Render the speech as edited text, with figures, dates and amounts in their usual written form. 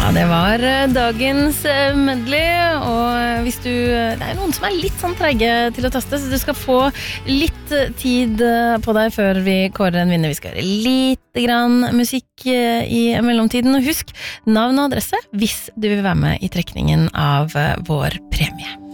det var dagens medley, og hvis det noen som litt sånn trege til å taste, så du skal få litt tid på deg før vi kårer en vinner. Vi skal høre litt grann musikk i mellomtiden, og husk navn og adresse hvis du vil være med i trekningen av vår premie.